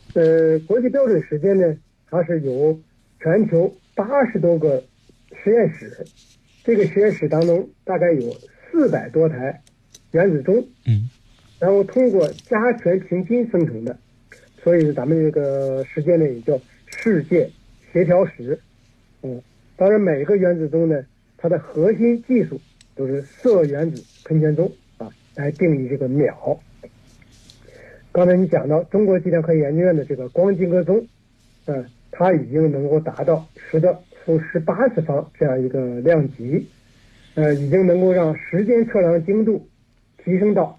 国际标准时间呢，它是由全球80多个实验室，这个实验室当中大概有400多台原子钟，然后通过加权平均生成的，所以咱们这个时间呢也叫世界协调时。当然每个原子钟呢，它的核心技术都是铯原子喷泉钟来定义这个秒。刚才你讲到中国计量科学研究院的这个光金格钟，它已经能够达到10^-18次方这样一个量级，已经能够让时间测量精度提升到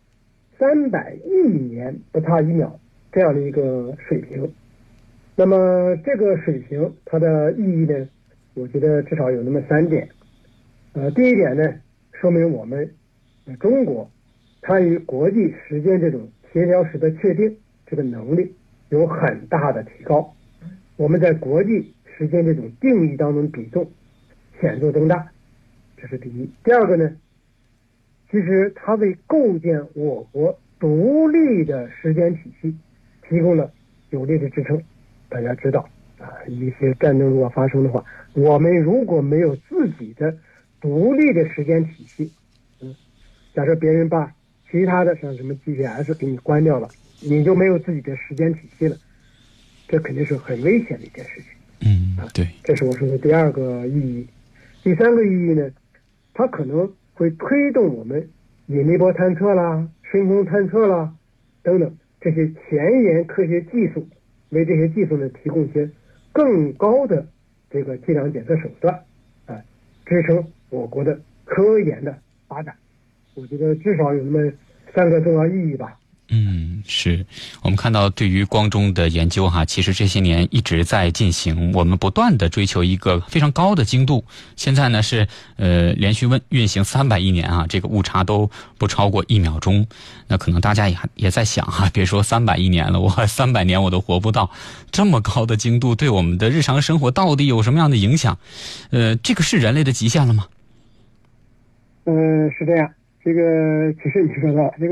300亿年不差1秒这样的一个水平。那么这个水平它的意义呢，我觉得至少有那么3点。第一点呢，说明我们中国参与国际时间这种协调时的确定这个能力有很大的提高，我们在国际时间这种定义当中比重显著增大，这是第一。第二个呢，其实它为构建我国独立的时间体系提供了有力的支撑。大家知道一些战争如果发生的话，我们如果没有自己的独立的时间体系，假设别人把其他的像什么 GPS 给你关掉了，你就没有自己的时间体系了，这肯定是很危险的一件事情。 对， 这是我说的第二个意义。第三个意义呢，它可能会推动我们引力波探测啦、深空探测啦等等这些前沿科学技术，为这些技术呢提供一些更高的这个计量检测手段，支撑我国的科研的发展。我觉得至少有那么3个重要意义吧。 是我们看到对于光钟的研究其实这些年一直在进行，我们不断的追求一个非常高的精度。现在呢是连续运行300亿年这个误差都不超过1秒钟。那可能大家也在想别说300亿年了，我300年我都活不到，这么高的精度对我们的日常生活到底有什么样的影响？这个是人类的极限了吗？ 是这样。这个其实你说到这个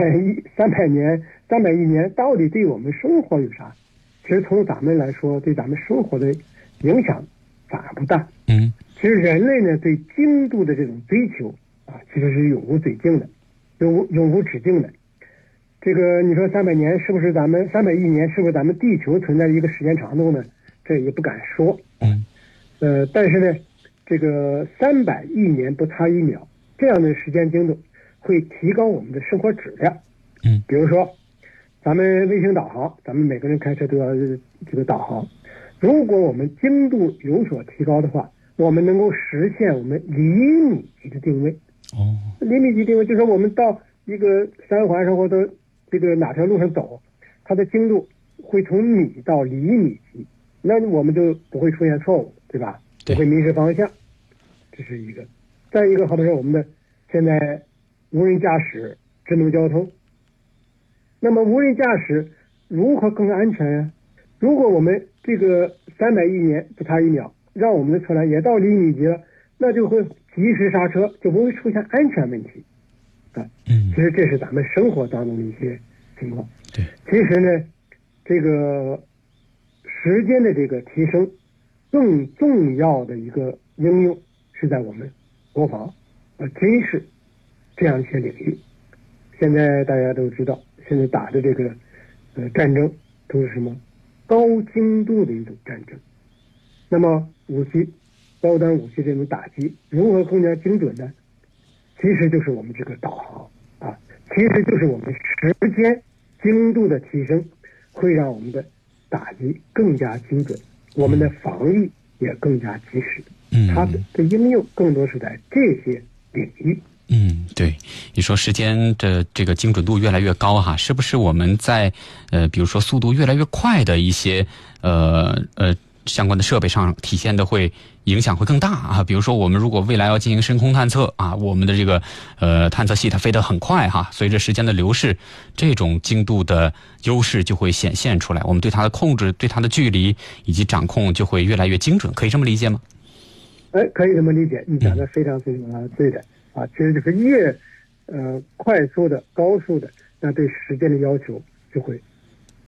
300亿年到底对我们生活有啥？其实从咱们来说，对咱们生活的影响反而不大。其实人类呢对精度的这种追求其实是永无止境的，永无止境的。这个你说300年是不是咱们300亿年是不是咱们地球存在的一个时间长度呢？这也不敢说。但是呢，这个300亿年不差1秒。这样的时间精度会提高我们的生活质量。比如说咱们卫星导航，咱们每个人开车都要这个导航，如果我们精度有所提高的话，我们能够实现我们厘米级的定位。厘米级定位就是说我们到一个3环上或者这个哪条路上走，它的精度会从米到厘米级，那我们就不会出现错误，对吧？不会迷失方向，这是一个。再一个，好比说我们的现在无人驾驶、智能交通，那么无人驾驶如何更安全呀？如果我们这个300亿年不差1秒，让我们的车辆也到厘米级了，那就会及时刹车，就不会出现安全问题。其实这是咱们生活当中的一些情况。其实呢，这个时间的这个提升，更重要的一个应用是在我们国防军事这样一些领域。现在大家都知道，现在打的这个战争都是什么高精度的一种战争。那么高端武器这种打击如何更加精准呢？其实就是我们这个导航其实就是我们时间精度的提升，会让我们的打击更加精准，我们的防御也更加及时。它的应用更多是在这些领域。 对，你说时间的这个精准度越来越高是不是我们在比如说速度越来越快的一些相关的设备上体现的会影响会更大比如说我们如果未来要进行深空探测我们的这个探测器它飞得很快随着时间的流逝，这种精度的优势就会显现出来，我们对它的控制、对它的距离以及掌控就会越来越精准，可以这么理解吗？ 可以这么理解，你讲的非常非常对的其实就是越快速的、高速的，那对时间的要求就会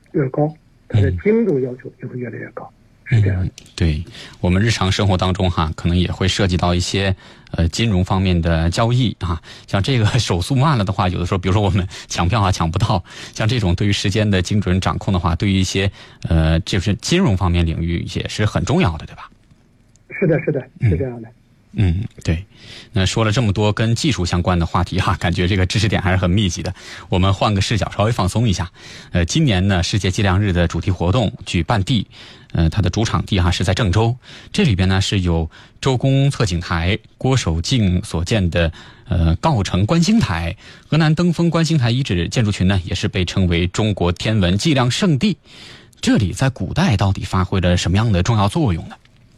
越高，它的精度要求就会越来越高。是这样的。 对，我们日常生活当中可能也会涉及到一些金融方面的交易像这个手速慢了的话，有的时候比如说我们抢票抢不到，像这种对于时间的精准掌控的话，对于一些就是金融方面领域也是很重要的，对吧？ 是的，是的，是这样的。 对。那说了这么多跟技术相关的话题感觉这个知识点还是很密集的。我们换个视角，稍微放松一下。今年呢，世界计量日的主题活动举办地，它的主场地是在郑州。这里边呢是有周公测景台、郭守敬所建的郜城观星台，河南登封观星台遗址建筑群呢，也是被称为中国天文计量圣地。这里在古代到底发挥了什么样的重要作用呢？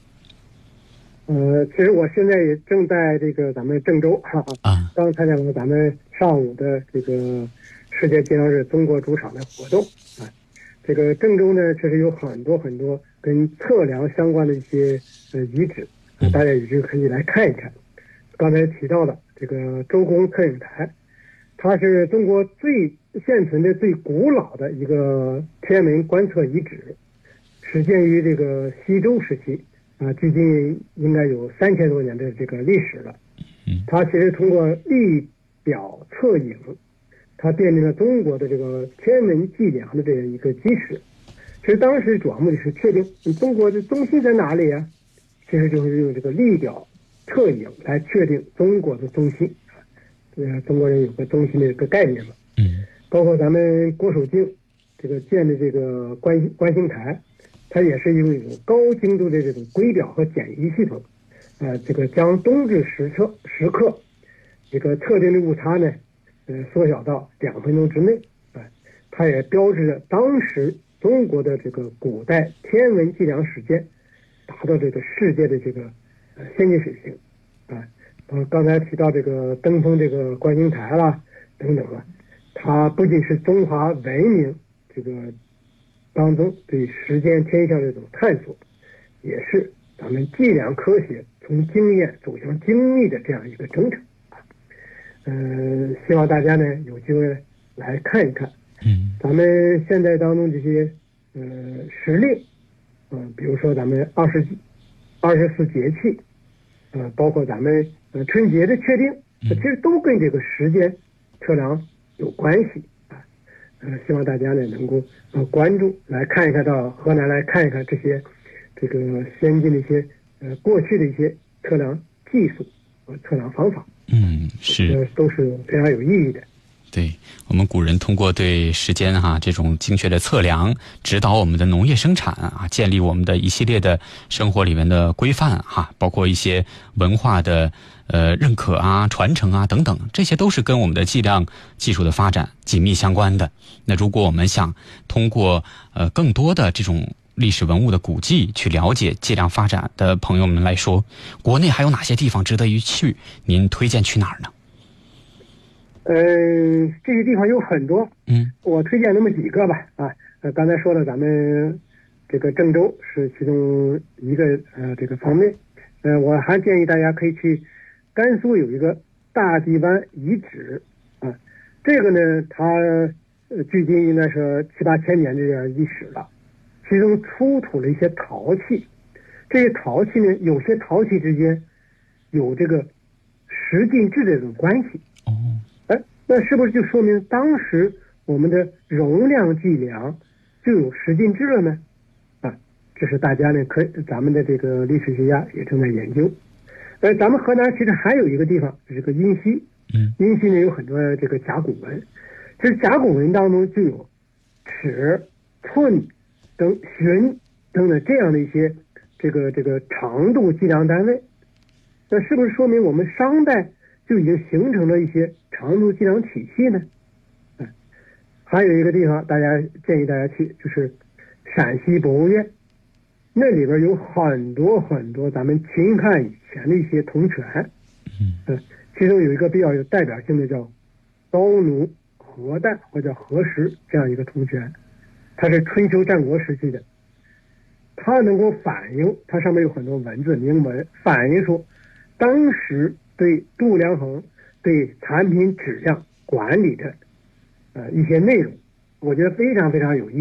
其实我现在也正在这个咱们郑州刚参加了咱们上午的这个世界计量日中国主场的活动这个郑州呢，确实有很多很多跟测量相关的一些遗址大家也可以来看一看。刚才提到的这个周公测景台，它是中国现存的最古老的一个天文观测遗址，始建于这个西周时期距今应该有3000多年的这个历史了。它其实通过历表测影，它奠定了中国的这个天文计量的这样一个基石。其实当时主要目的是确定中国的中心在哪里呀？其实就是用这个历表测影来确定中国的中心。中国人有个中心的一个概念嘛。包括咱们郭守敬这个建的这个观星台，它也是用一种高精度的这种规表和简易系统，这个将冬至时刻这个特定的误差呢，缩小到2分钟之内，它也标志着当时中国的这个古代天文计量时间达到这个世界的这个先进水平，刚才提到这个登封这个观星台啦等等它不仅是中华文明这个当中对时间天象的这种探索，也是咱们计量科学从经验走向精密的这样一个征程。希望大家呢有机会来看一看。咱们现在当中这些时令，比如说咱们24节气，包括咱们春节的确定，其实都跟这个时间测量有关系。希望大家呢能够关注，来看一看，到河南来看一看这些这个先进的一些过去的一些测量技术和测量方法。 是都是非常有意义的。 对，我们古人通过对时间这种精确的测量，指导我们的农业生产建立我们的一系列的生活里面的规范包括一些文化的认可传承等等，这些都是跟我们的计量技术的发展紧密相关的。那如果我们想通过更多的这种历史文物的古迹去了解计量发展的朋友们来说，国内还有哪些地方值得一去？您推荐去哪儿呢？ 这些地方有很多，我推荐那么几个吧。刚才说了，咱们这个郑州是其中一个这个方面。我还建议大家可以去甘肃有一个大地湾遗址这个呢，它距今应该是7、8千年这样历史了。其中出土了一些陶器，这些陶器呢，有些陶器之间有这个十进制的这种关系。那是不是就说明当时我们的容量计量就有十进制了呢？这是大家呢咱们的这个历史学家也正在研究。咱们河南其实还有一个地方，就是这个殷溪。殷溪呢有很多这个甲骨文，其实甲骨文当中就有尺、寸等旬等等这样的一些这个长度计量单位。那是不是说明我们商代就已经形成了一些长度计量体系呢？还有一个地方建议大家去，就是陕西博物院，那里边有很多很多咱们秦汉以前的一些铜钱。其中有一个比较有代表性的叫高奴河旦或者河石这样一个铜钱，它是春秋战国时期的，它能够反映，它上面有很多文字铭文，反映出当时对度量衡、对产品质量管理的一些内容，我觉得非常非常有意义。